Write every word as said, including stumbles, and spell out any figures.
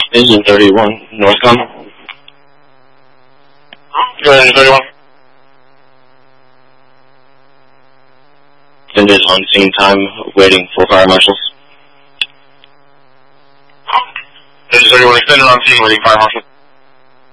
Engine thirty-one, Northcom. Go ahead, Engine thirty-one. Extended on scene time, waiting for fire marshals. Engine thirty-one, extended on scene, waiting fire marshals.